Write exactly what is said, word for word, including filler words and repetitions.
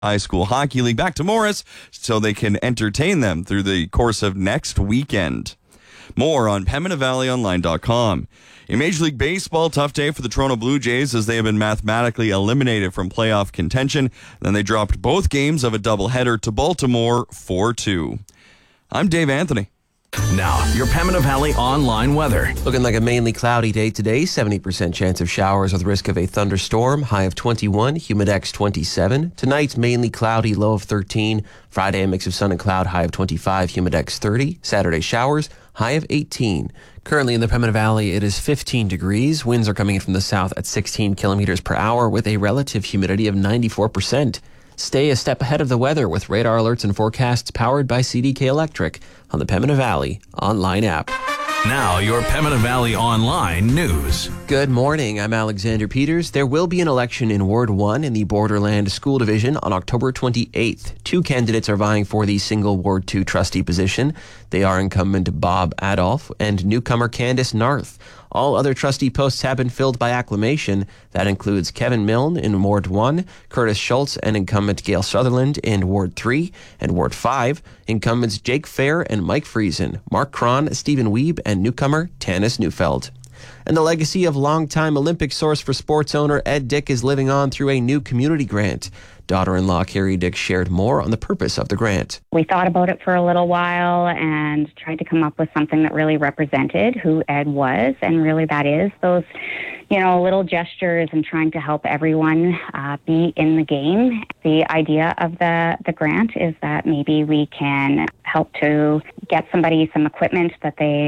High School Hockey League back to Morris so they can entertain them through the course of next weekend. More on Pembina Valley Online dot com. In Major League Baseball, tough day for the Toronto Blue Jays as they have been mathematically eliminated from playoff contention. Then they dropped both games of a doubleheader to Baltimore four two. I'm Dave Anthony. Now, your Pembina Valley online weather. Looking like a mainly cloudy day today. seventy percent chance of showers with risk of a thunderstorm. High of twenty-one, humidex twenty-seven. Tonight's mainly cloudy, low of thirteen. Friday, a mix of sun and cloud, high of twenty-five, humidex thirty. Saturday, showers, high of eighteen. Currently in the Pembina Valley, it is fifteen degrees. Winds are coming in from the south at sixteen kilometers per hour with a relative humidity of ninety-four percent. Stay a step ahead of the weather with radar alerts and forecasts powered by C D K Electric on the Pembina Valley online app. Now, your Pembina Valley online news. Good morning. I'm Alexander Peters. There will be an election in Ward one in the Borderland School Division on October twenty-eighth. Two candidates are vying for the single Ward two trustee position. They are incumbent Bob Adolph and newcomer Candice Narth. All other trustee posts have been filled by acclamation. That includes Kevin Milne in Ward one, Curtis Schultz and incumbent Gail Sutherland in Ward three, and Ward five, incumbents Jake Fair and Mike Friesen, Mark Cron, Stephen Wiebe, and newcomer Tanis Neufeld. And the legacy of longtime Olympic source for sports owner Ed Dick is living on through a new community grant. Daughter-in-law Carrie Dick shared more on the purpose of the grant. We thought about it for a little while and tried to come up with something that really represented who Ed was, and really that is those, you know, little gestures and trying to help everyone uh, be in the game. The idea of the, the grant is that maybe we can help to get somebody some equipment that they